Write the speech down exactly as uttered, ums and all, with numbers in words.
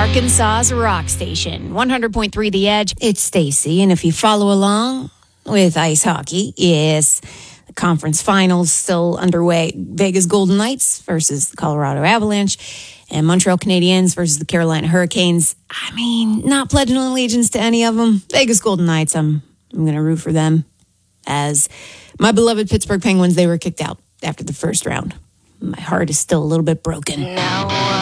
Arkansas's rock station, one hundred point three The Edge. It's Stacy, and if you follow along with ice hockey, yes, the conference finals still underway. Vegas Golden Knights versus the Colorado Avalanche, and Montreal Canadiens versus the Carolina Hurricanes. I mean, not pledging allegiance to any of them. Vegas Golden Knights, I'm I'm going to root for them. As my beloved Pittsburgh Penguins, they were kicked out after the first round. My heart is still a little bit broken. No.